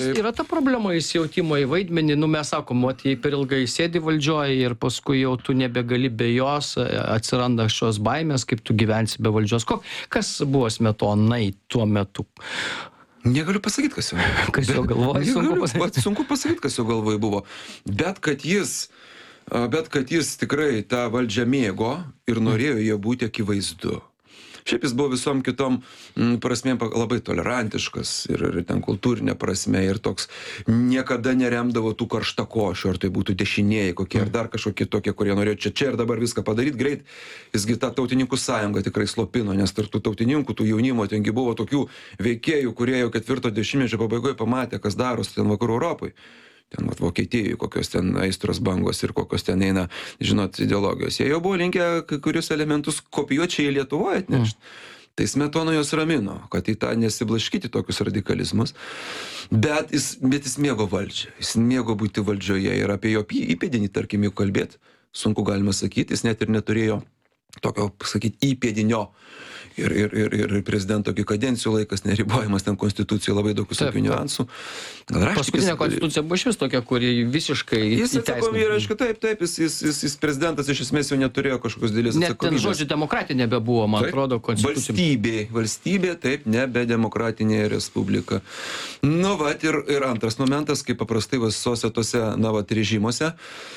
yra ta problema įsijautimo į vaidmenį, mes sakom, jei per ilgai sėdi valdžioje ir paskui jau tu nebegali be jos, atsiranda šios baimės, kaip tu gyvensi be valdžios. Kas buvo Smetonai tuo metu? Negaliu pasakyti, kas jau. Kas jo galvoje? Sunku pasakyti, kas jo galvoje buvo. Bet kad jis tikrai tą valdžią mėgo ir norėjo jie būti akivaizdu. Šiaip jis buvo visom kitom prasmėm labai tolerantiškas ir ten kultūrinė prasme ir toks niekada neremdavo tų karštakošių, ar tai būtų dešinieji kokie, ar dar kažkokie tokie, kurie norėjo čia ir dabar viską padaryti greit. Jisgi tą tautininkų sąjungą tikrai slopino, nes tarp tų tautininkų, tų jaunimo, tengi buvo tokių veikėjų, kurie jau 4 dešimtmečio pabaigoje pamatė, kas darosi ten vakarų Europai. Ten Vokietijoje, kokios ten aistros bangos ir kokios ten eina, žinot, ideologijos. Jie jau buvo linkę kai kurius elementus kopijuoti čia į Lietuvoje atnešti. Tai Smetona jos ramino, kad į tą nesiblaškyti tokius radikalizmus. Bet jis mėgo valdžią. Jis mėgo būti valdžioje ir apie jo įpėdinį, tarkim, jau kalbėti, sunku galima sakyti, jis net ir neturėjo tokio, sakyti, įpėdinio. Ir prezidento kadencijų laikas neribojamas, ten konstitucijų labai daug visokių niuansų. Paskutinė konstitucija buvo išvis tokia, kuri visiškai jis atsakomybė, reiškia, taip, jis prezidentas iš esmės jau neturėjo kažkokios didelės atsakomybės. Net ten žodžiu demokratija nebebuvo, man atrodo, konstitucija. Valstybė, taip, nebe demokratinė respublika. Nu, vat, ir antras momentas, kaip paprastai visose tose, režimuose,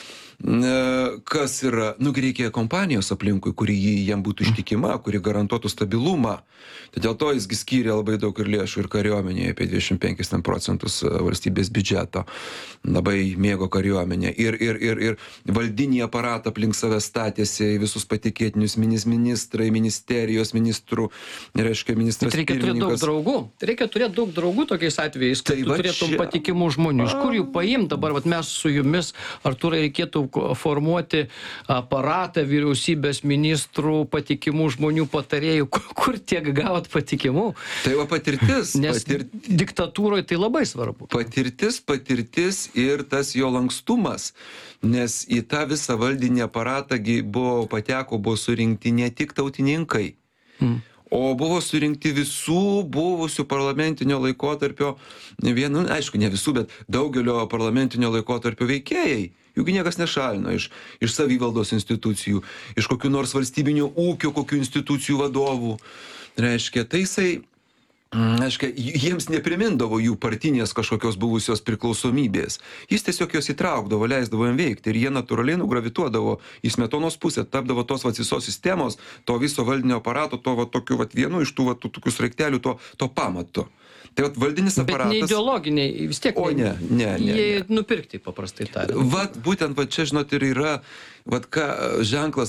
kas yra, reikia kompanijos aplinkui, kuri jam būtų ištikima, kuri garantuotų stabilumą. Tai dėl to jisgi skyrė labai daug ir lėšų ir kariuomenėje, apie 25% valstybės biudžeto. Labai mėgo kariuomenę. Ir valdinį aparatą aplink save statėsi visus patikėtinius ministrai, ministerijos, ministrų, reiškia ministras pirmininkas. Reikia turėti daug draugų tokiais atvejais, kad tu turėtum patikimų žmonių. Iš kur jų paimti dabar, mes su jumis, Artūrai, reikėtų formuoti aparatą vyriausybės ministrų, patikimų žmonių patarėjų, kur tiek gaut patikimų. Tai va patirtis. Nes diktatūroje tai labai svarbu. Patirtis ir tas jo lankstumas. Nes į tą visą valdinį aparatą buvo surinkti ne tik tautininkai, o buvo surinkti visų buvusių parlamentinio laikotarpio, aišku, ne visų, bet daugelio parlamentinio laikotarpio veikėjai. Juk niekas nešalino iš savivaldos institucijų, iš kokių nors valstybinio ūkio, kokių institucijų vadovų. Reiškia, jiems neprimindavo jų partinės kažkokios buvusios priklausomybės. Jis tiesiog jos įtraukdavo, leisdavo jam veikti ir jie natūraliai nugravituodavo į Smetonos pusę, tapdavo tos visos sistemos, to viso valdinio aparato, to tokiu vienu iš tų tokių sraigtelių, to pamato. Tai valdinis aparatas... Bet ne ideologiniai, vis tiek... O ne. Jie nupirkti, paprastai tariant. Būtent čia, žinot, ir yra ženklas,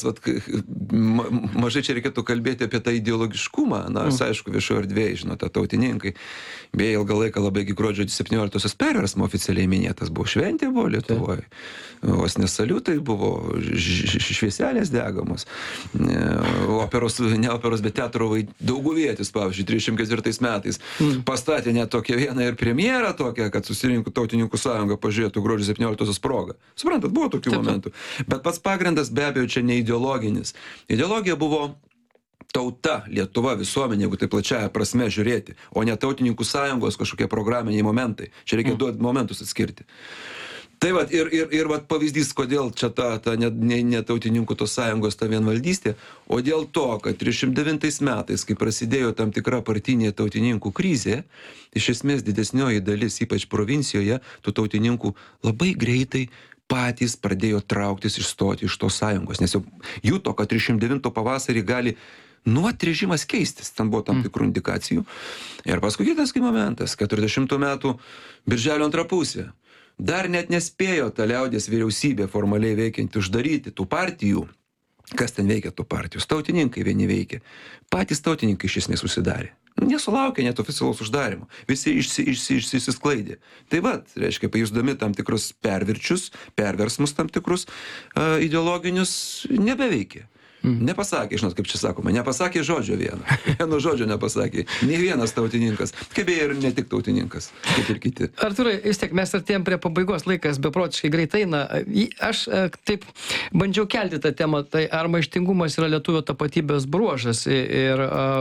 mažai čia reikėtų kalbėti apie tą ideologiškumą, aišku, viešoje erdvėje, žinote, tautininkai. Beje, ilgą laiką labai iki gruodžio 17-osios perversmo oficialiai minėtas buvo šventė, buvo Lietuvoje. Vos nesaliutai buvo, švieselės degamos. Ne operos, bet teatro Dauguvietis, pavyzdžiui, 34 metais pastatė net tokią vieną ir premjerą tokią, kad susirinkų tautininkų sąjungą pažiūrėtų gruodžio 17-osios progą. Suprantat, buvo tokių momentų. Bet pats pagrindas be abejo čia ne ideologinis. Ideologija buvo tauta, Lietuva, visuomenė, jeigu tai plačiaja prasme žiūrėti, o ne tautininkų sąjungos kažkokie programiniai momentai. Čia reikia duoti momentus atskirti. Tai ir pavyzdys, kodėl čia ta ne tautininkų tos sąjungos ta vienvaldystė, o dėl to, kad 39 metais, kai prasidėjo tam tikra partinė tautininkų krizė, iš esmės didesnioji dalis, ypač provincijoje, tų tautininkų labai greitai patys pradėjo trauktis išstoti iš tos sąjungos, nes jau juto, kad 39 pavasarį gali režimas keistis, ten buvo tam tikrų indikacijų. Ir paskui kitas momentas, 40 metų birželio antrą pusę. Dar net nespėjo ta liaudies vyriausybė formaliai veikianti uždaryti tų partijų. Kas ten veikia tų partijų? Tautininkai vieni veikia. Patys tautininkai iš esmės susidarė. Nesulaukė net oficialaus uždarimo. Visi išsisklaidė. Tai reiškia, pajusdami tam tikrus perversmus tam tikrus ideologinius, nebeveikė. Nepasakė, žinot, kaip čia sakoma, nepasakė žodžio vieno žodžio nepasakė, nei vienas tautininkas, kaip ir ne tik tautininkas, kaip ir kiti. Artūrai, vis tiek mes artėjom prie pabaigos, laikas beprotiškai greitai eina. Aš taip bandžiau kelti tą temą, tai ar maištingumas yra lietuvio tapatybės bruožas ir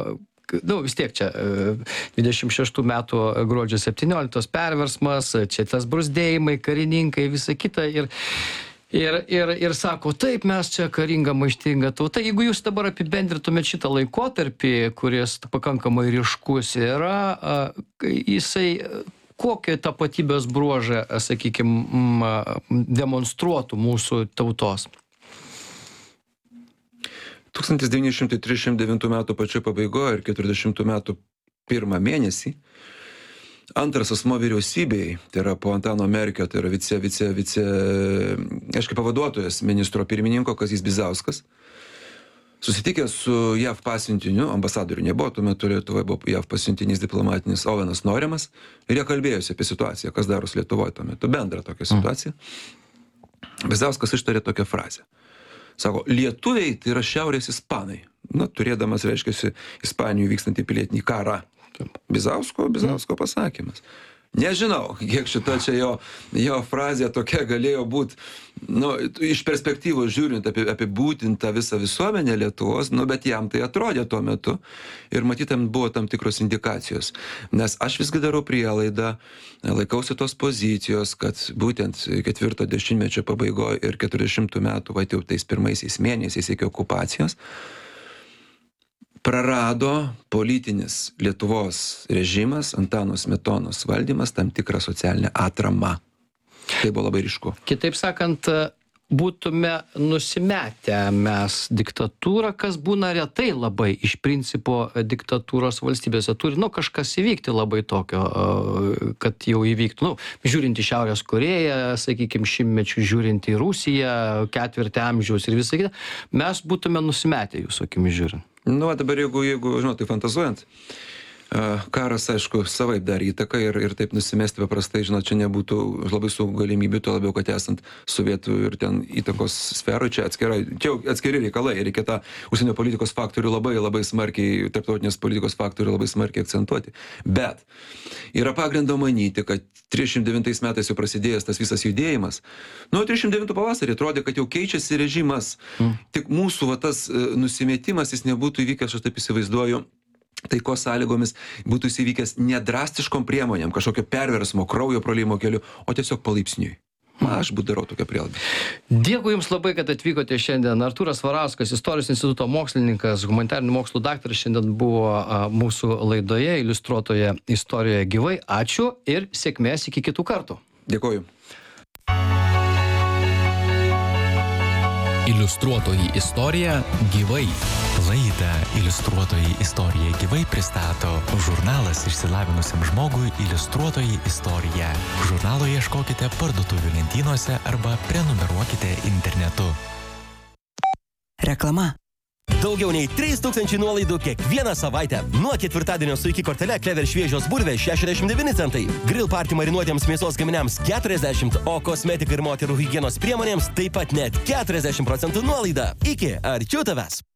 vis tiek čia 26 metų gruodžio 17 perversmas, čia tas bruzdėjimai, karininkai, visa kita ir sako, taip, mes čia karinga, maištinga tauta. Jeigu jūs dabar apibendrintumėt šitą laikotarpį, kuris pakankamai ryškus yra, jisai kokią tapatybės bruožą, sakykime, demonstruotų mūsų tautos? 1939 metų pačioj pabaigoje ir 40 metų pirmą mėnesį antras asmo vyriausybėje, tai yra po Antano Merkio, tai yra pavaduotojas ministro pirmininko Kazys Bizauskas, susitikęs su JAV pasiuntiniu, ambasadorių nebuvo, tuo metu Lietuvoje buvo JAV pasiuntinys diplomatinis Ovenas Norimas, ir jie kalbėjosi apie situaciją, kas daros Lietuvoje tuo metu, bendrą tokią situaciją. Bizauskas ištarė tokią frazę. Sako, lietuviai tai yra šiaurės ispanai. Turėdamas, reiškiasi, Ispanijoje vykstantį pilietinį karą. Bizausko pasakymas. Nežinau, kiek šita čia jo frazė tokia galėjo būti, iš perspektyvos žiūrint apibūtinta visą visuomenę Lietuvos, bet jam tai atrodė tuo metu ir matytam buvo tam tikros indikacijos. Nes aš visgi darau prielaidą, laikausi tos pozicijos, kad būtent 4 dešimtmečio pabaigoje ir 40 metų, jau tais pirmaisiais mėnesiais iki okupacijos, prarado politinis Lietuvos režimas, Antano Smetonos valdymas, tam tikrą socialinę atramą. Tai buvo labai ryšku. Kitaip sakant, būtume nusimetę mes diktatūrą, kas būna retai labai iš principo diktatūros valstybėse. Turi, kažkas įvykti labai tokio, kad jau įvyktų. Žiūrint į Šiaurės Korėją, sakykime, šimtmečių žiūrint į Rusiją, ketvirtį amžiaus ir visą kitą, mes būtume nusimetę jūsų akimis žiūrint. Dabar jeigu, tai fantazuojant, karas, aišku, savaip dar įtaką ir taip nusimesti paprastai, čia nebūtų labai su galimybių, tuo labiau, kad esant sovietų ir ten įtakos sferoje, čia atskiri reikalai, reikia tą užsienio politikos faktorių labai smarkiai, tarptautinės politikos faktorių labai smarkiai akcentuoti. Bet yra pagrindo manyti, kad 39 metais jau prasidėjęs tas visas judėjimas, 39 pavasarį atrodė, kad jau keičiasi režimas, tik mūsų tas nusimetimas jis nebūtų įvykęs, aš taip įsivaizduoju, taikos sąlygomis būtų įvykęs nedrastiškom priemonėm, kažkokio perversmo, kraujo praliejimo keliu, o tiesiog palaipsniui. Aš darau tokią prielaidą. Dėkui Jums labai, kad atvykote šiandien. Artūras Svarauskas, Istorijos instituto mokslininkas, humanitarinių mokslų daktaras, šiandien buvo mūsų laidoje, iliustruotoje Istorijoje gyvai. Ačiū ir sėkmės iki kitų kartų. Dėkoju. Iliustruotoji istorija gyvai. Laidą Iliustruotoji istorija gyvai pristato žurnalas išsilavinusiam žmogui Iliustruotoji istorija. Žurnalo ieškokite parduotuvių lentynose arba prenumeruokite internetu. Reklama. Daugiau nei 3000 nuolaidų kiekvieną savaitę. Nuo ketvirtadienio su iki kortele Clever šviežios bulvės 69 centai. Grill party marinuotiems mėsos gaminiams 40, o kosmetikai ir moterų higienos priemonėms taip pat net 40% nuolaida. Iki arčiau tavęs.